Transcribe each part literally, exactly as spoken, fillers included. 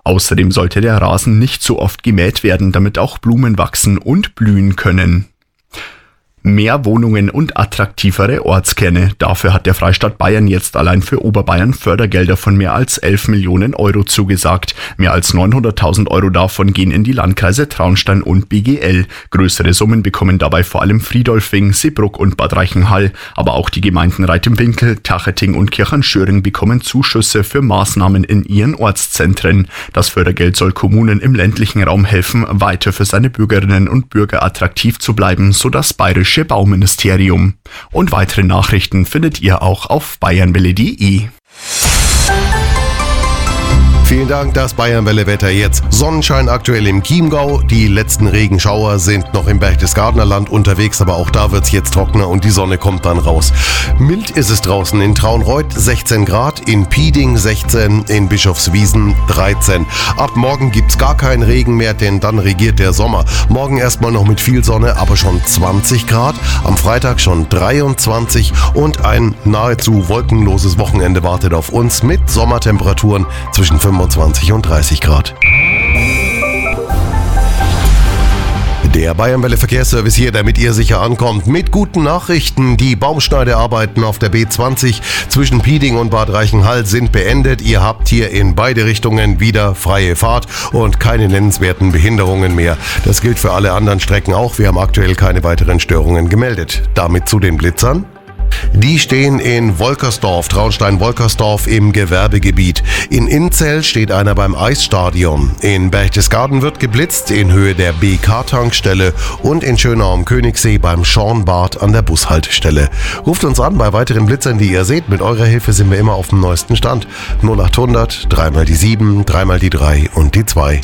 Außerdem sollte der Rasen nicht so oft gemäht werden, damit auch Blumen wachsen und blühen können. Mehr Wohnungen und attraktivere Ortskerne. Dafür hat der Freistaat Bayern jetzt allein für Oberbayern Fördergelder von mehr als elf Millionen Euro zugesagt. Mehr als neunhunderttausend Euro davon gehen in die Landkreise Traunstein und B G L. Größere Summen bekommen dabei vor allem Friedolfing, Seebrugg und Bad Reichenhall. Aber auch die Gemeinden Reit-im-Winkl, Tacheting und Kirchernschöring bekommen Zuschüsse für Maßnahmen in ihren Ortszentren. Das Fördergeld soll Kommunen im ländlichen Raum helfen, weiter für seine Bürgerinnen und Bürger attraktiv zu bleiben, so das bayerische Bauministerium. Und weitere Nachrichten findet ihr auch auf bayernwelle punkt de. Vielen Dank, das Bayernwelle-Wetter jetzt. Sonnenschein aktuell im Chiemgau. Die letzten Regenschauer sind noch im Berchtesgadener Land unterwegs, aber auch da wird's jetzt trockener und die Sonne kommt dann raus. Mild ist es draußen in Traunreut sechzehn Grad, in Pieding sechzehn, in Bischofswiesen dreizehn. Ab morgen gibt's gar keinen Regen mehr, denn dann regiert der Sommer. Morgen erstmal noch mit viel Sonne, aber schon zwanzig Grad. Am Freitag schon dreiundzwanzig und ein nahezu wolkenloses Wochenende wartet auf uns mit Sommertemperaturen zwischen fünfundzwanzig und dreißig Grad. Der Bayernwelle Verkehrsservice hier, damit ihr sicher ankommt. Mit guten Nachrichten. Die Baumschneidearbeiten auf der B zwanzig zwischen Pieding und Bad Reichenhall sind beendet. Ihr habt hier in beide Richtungen wieder freie Fahrt und keine nennenswerten Behinderungen mehr. Das gilt für alle anderen Strecken auch. Wir haben aktuell keine weiteren Störungen gemeldet. Damit zu den Blitzern. Die stehen in Wolkersdorf, Traunstein-Wolkersdorf im Gewerbegebiet. In Inzell steht einer beim Eisstadion. In Berchtesgaden wird geblitzt in Höhe der B K-Tankstelle und in Schönau am Königssee beim Schornbad an der Bushaltestelle. Ruft uns an bei weiteren Blitzern, die ihr seht. Mit eurer Hilfe sind wir immer auf dem neuesten Stand. null acht hundert, dreimal die sieben, dreimal die drei und die zwei.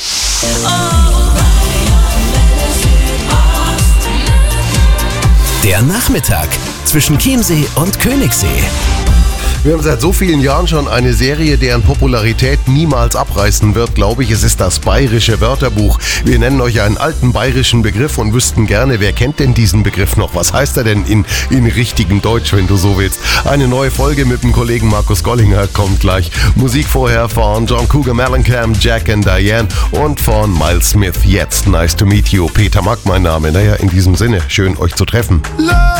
Der Nachmittag zwischen Chiemsee und Königssee. Wir haben seit so vielen Jahren schon eine Serie, deren Popularität niemals abreißen wird, glaube ich. Es ist das Bayerische Wörterbuch. Wir nennen euch einen alten bayerischen Begriff und wüssten gerne, wer kennt denn diesen Begriff noch? Was heißt er denn in, in richtigem Deutsch, wenn du so willst? Eine neue Folge mit dem Kollegen Markus Gollinger kommt gleich. Musik vorher von John Cougar Mellencamp, Jack and Diane und von Miles Smith. Jetzt nice to meet you. Peter Mack mein Name. Naja, in diesem Sinne, schön euch zu treffen.